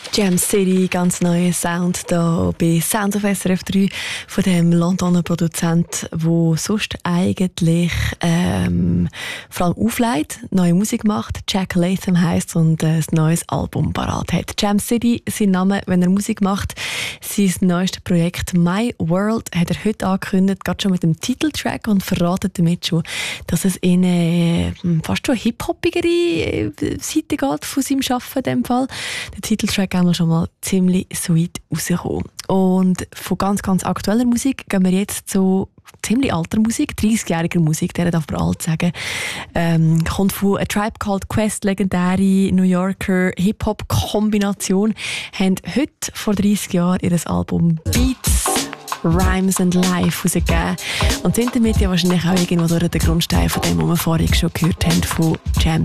Jam City, ganz neuer Sound hier bei Sounds of SRF 3 von dem Londoner Produzent, der sonst eigentlich vor allem auflegt, neue Musik macht. Jack Latham heisst und ein neues Album parat hat. Jam City, sein Name, wenn er Musik macht. Sein neuestes Projekt My World hat er heute angekündigt, gerade schon mit dem Titeltrack, und verratet damit schon, dass es in eine fast schon hip-hoppigere Seite geht von seinem Arbeiten in dem Fall. Der Titeltrack haben wir schon mal ziemlich sweet rausgekommen. Und von ganz, ganz aktueller Musik gehen wir jetzt zu ziemlich alter Musik, 30-jähriger Musik, der darf man alt sagen. Kommt von A Tribe Called Quest, legendäre New Yorker Hip-Hop-Kombination, haben heute vor 30 Jahren ihr Album Beats, Rhymes and Life rausgegeben. Und sind damit ja wahrscheinlich auch irgendwo durch den Grundstein von dem, was wir vorhin schon gehört haben, von Jam